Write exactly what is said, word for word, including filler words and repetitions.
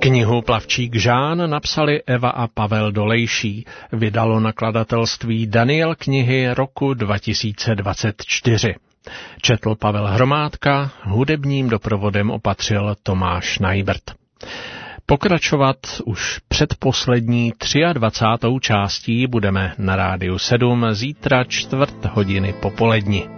Knihu Plavčík Žán napsali Eva a Pavel Dolejší. Vydalo nakladatelství Daniel knihy roku dva tisíce dvacet čtyři. Četl Pavel Hromádka, hudebním doprovodem opatřil Tomáš Najbrt. Pokračovat už předposlední dvacátou třetí částí budeme na Rádiu sedm zítra čtvrt hodiny popoledni.